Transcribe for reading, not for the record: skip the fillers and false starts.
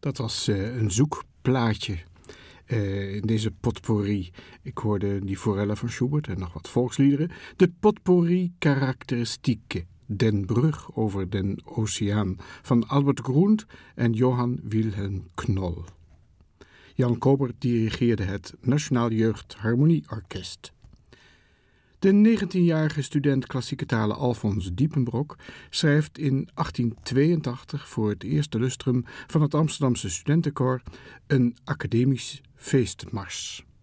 Dat was een zoekplaatje in deze potpourri. Ik hoorde die forellen van Schubert en nog wat volksliederen. De potpourri karakteristieke. Den Brug over den Oceaan van Albert Grund en Johann Wilhelm Knoll. Jan Kober dirigeerde het Nationaal Jeugd Harmonieorkest. De 19-jarige student klassieke talen Alfons Diepenbrok schrijft in 1882 voor het eerste lustrum van het Amsterdamse studentenkoor een academisch feestmars.